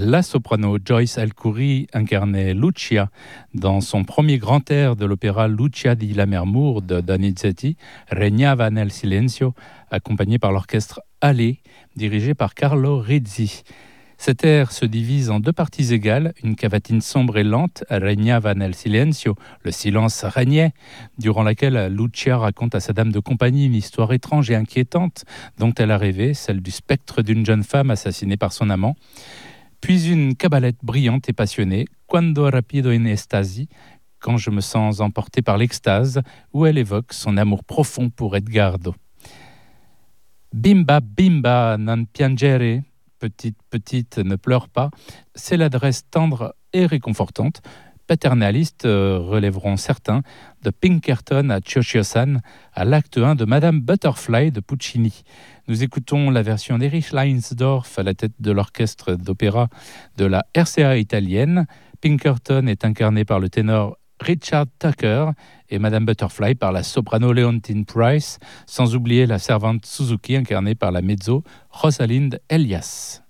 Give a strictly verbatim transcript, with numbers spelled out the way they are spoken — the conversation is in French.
La soprano Joyce El-Khoury incarnait Lucia dans son premier grand air de l'opéra Lucia di Lammermoor de Donizetti, Regnava nel silenzio, accompagné par l'orchestre Hallé, dirigé par Carlo Rizzi. Cet air se divise en deux parties égales, une cavatine sombre et lente, Regnava nel silenzio, le silence régnait, durant laquelle Lucia raconte à sa dame de compagnie une histoire étrange et inquiétante dont elle a rêvé, celle du spectre d'une jeune femme assassinée par son amant. Puis une cabalette brillante et passionnée, Quando rapido in estasi, quand je me sens emporté par l'extase, où elle évoque son amour profond pour Edgardo. Bimba, bimba, non piangere, petite, petite, ne pleure pas, c'est l'adresse tendre et réconfortante. Paternalistes euh, relèveront certains de Pinkerton à Ciociosan à l'acte un de Madame Butterfly de Puccini. Nous écoutons la version d'Erich Leinsdorf à la tête de l'orchestre d'opéra de la R C A italienne. Pinkerton est incarné par le ténor Richard Tucker et Madame Butterfly par la soprano Leontine Price, sans oublier la servante Suzuki incarnée par la mezzo Rosalind Elias.